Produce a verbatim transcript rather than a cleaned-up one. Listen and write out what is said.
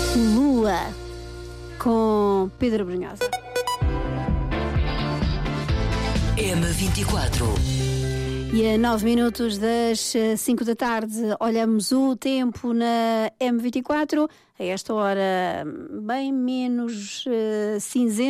Lua, com Pedro Brunhosa. M vinte e quatro. E a nove minutos das cinco da tarde, olhamos o tempo na M vinte e quatro. A esta hora, bem menos uh, cinzento.